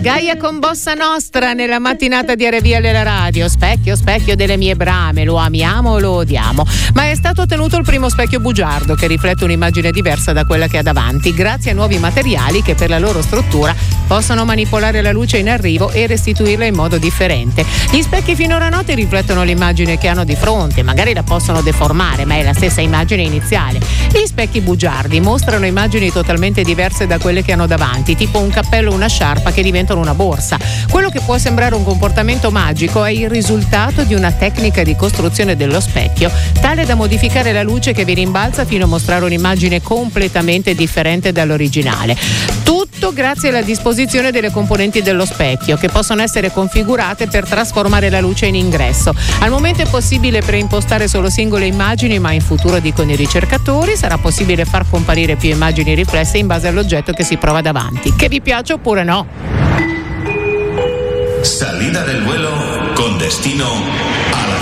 Gaia con Bossa Nostra nella mattinata di RVL la radio. Specchio, specchio delle mie brame, lo amiamo o lo odiamo? Ma è stato ottenuto il primo specchio bugiardo che riflette un'immagine diversa da quella che ha davanti, grazie a nuovi materiali che per la loro struttura possono manipolare la luce in arrivo e restituirla in modo differente. Gli specchi finora noti riflettono l'immagine che hanno di fronte, magari la possono deformare, ma è la stessa immagine iniziale. Gli specchi bugiardi mostrano immagini totalmente diverse da quelle che hanno davanti, tipo un cappello o una sciarpa che diventano una borsa. Quello che può sembrare un comportamento magico è il risultato di una tecnica di costruzione dello specchio tale da modificare la luce che vi rimbalza fino a mostrare un'immagine completamente differente dall'originale. Tutto grazie alla disposizione delle componenti dello specchio, che possono essere configurate per trasformare la luce in ingresso. Al momento è possibile preimpostare solo singole immagini, ma in futuro, dicono i ricercatori, sarà possibile far comparire più immagini riflesse in base all'oggetto che si prova davanti. Che vi piace oppure no? Salida del vuelo con destino a la